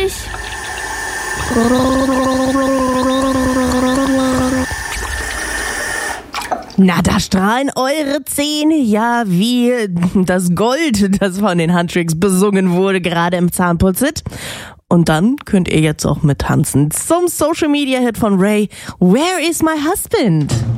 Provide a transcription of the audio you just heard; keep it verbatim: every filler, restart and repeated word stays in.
nicht. Na, da strahlen eure Zähne ja wie das Gold, das von den Huntrix besungen wurde, gerade im Zahnputzit. Und dann könnt ihr jetzt auch mittanzen zum Social Media Hit von Ray, Where is my husband?